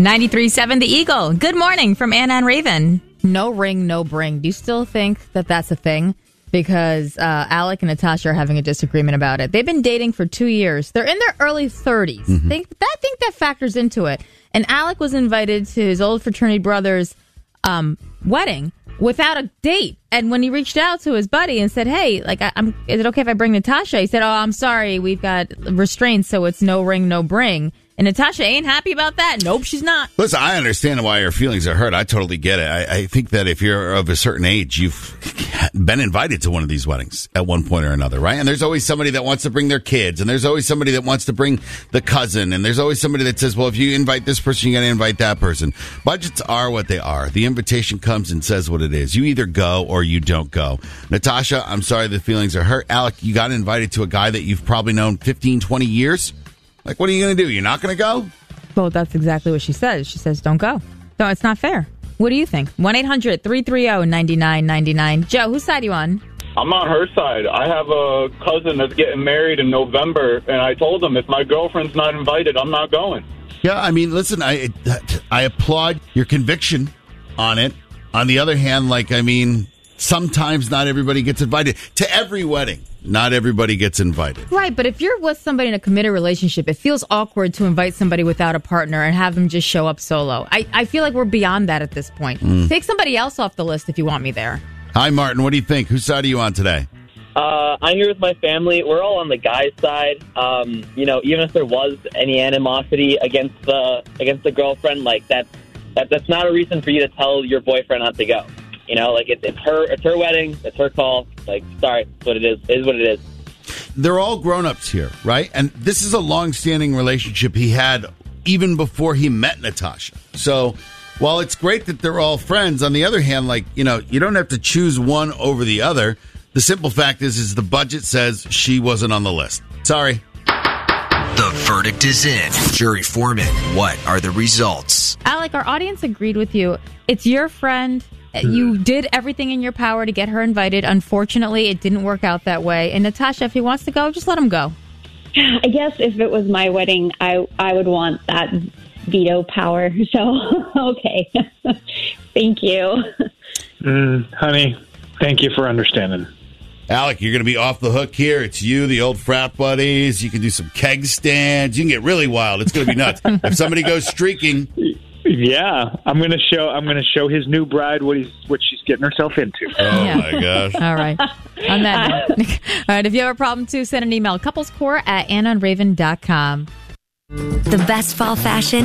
93.7 The Eagle. Good morning from Anna and Raven. No ring, no bring. Do you still think that that's a thing? Because Alec and Natasha are having a disagreement about it. They've been dating for 2 years. They're in their early 30s. Mm-hmm. I think that factors into it. And Alec was invited to his old fraternity brother's wedding without a date. And when he reached out to his buddy and said, hey, is it okay if I bring Natasha? He said, oh, I'm sorry. We've got restraints, so it's no ring, no bring. And Natasha ain't happy about that. Nope, she's not. Listen, I understand why your feelings are hurt. I totally get it. I think that if you're of a certain age, you've been invited to one of these weddings at one point or another, right? And there's always somebody that wants to bring their kids, and there's always somebody that wants to bring the cousin, and there's always somebody that says, well, if you invite this person, you got to invite that person. Budgets are what they are. The invitation comes and says what it is. You either go or you don't go. Natasha, I'm sorry the feelings are hurt. Alec, you got invited to a guy that you've probably known 15, 20 years. Like, what are you going to do? You're not going to go? Well, that's exactly what she says. She says, don't go. No, it's not fair. What do you think? 1-800-330-9999. Joe, whose side are you on? I'm on her side. I have a cousin that's getting married in November, and I told him if my girlfriend's not invited, I'm not going. Yeah, I mean, listen, I applaud your conviction on it. On the other hand, sometimes not everybody gets invited to every wedding. Not everybody gets invited. Right, but if you're with somebody in a committed relationship, it feels awkward to invite somebody without a partner and have them just show up solo. I feel like we're beyond that at this point. Take somebody else off the list if you want me there. Hi, Martin. What do you think? Whose side are you on today? I'm here with my family. We're all on the guy's side. Even if there was any animosity against the girlfriend, that's not a reason for you to tell your boyfriend not to go. It's her wedding, it's her call. Sorry, it's what it is. It is what it is. They're all grown-ups here, right? And this is a long-standing relationship he had even before he met Natasha. So while it's great that they're all friends, on the other hand, you don't have to choose one over the other. The simple fact is the budget says she wasn't on the list. Sorry. The verdict is in. Jury foreman, what are the results? Alec, our audience agreed with you. It's your friend. You did everything in your power to get her invited. Unfortunately, it didn't work out that way. And Natasha, if he wants to go, just let him go. I guess if it was my wedding, I would want that veto power. So, okay. Thank you. Honey, thank you for understanding. Alec, you're going to be off the hook here. It's you, the old frat buddies. You can do some keg stands. You can get really wild. It's going to be nuts. If somebody goes streaking... Yeah, I'm gonna show his new bride what she's getting herself into. Oh my gosh! All right, on that note. All right, if you have a problem too, send an email couplescore@AnnaandRaven.com. The best fall fashion